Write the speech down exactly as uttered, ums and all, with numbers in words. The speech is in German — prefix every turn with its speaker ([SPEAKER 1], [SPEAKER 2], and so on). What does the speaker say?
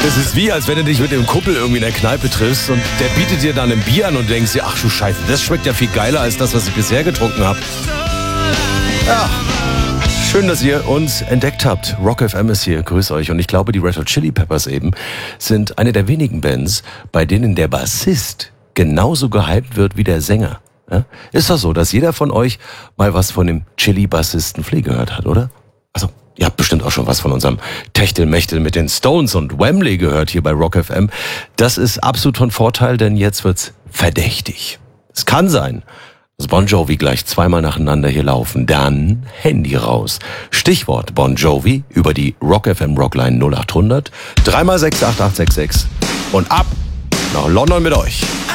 [SPEAKER 1] Das ist wie, als wenn du dich mit dem Kumpel irgendwie in der Kneipe triffst und der bietet dir dann ein Bier an und denkst dir, ach du Scheiße, das schmeckt ja viel geiler als das, was ich bisher getrunken habe. Ja, schön, dass ihr uns entdeckt habt. Rock F M ist hier, grüß euch. Und ich glaube, die Red Hot Chili Peppers eben sind eine der wenigen Bands, bei denen der Bassist genauso gehypt wird wie der Sänger. Ja? Ist doch so, dass jeder von euch mal was von dem Chili-Bassisten Flea gehört hat, oder? Also, ihr habt bestimmt auch schon was von unserem Techtelmechtel mit den Stones und Wembley gehört hier bei Rock F M. Das ist absolut von Vorteil, denn jetzt wird's verdächtig. Es kann sein, dass Bon Jovi gleich zweimal nacheinander hier laufen. Dann Handy raus. Stichwort Bon Jovi über die Rock F M Rockline null acht hundert, drei mal sechs acht acht sechs sechs und ab nach London mit euch.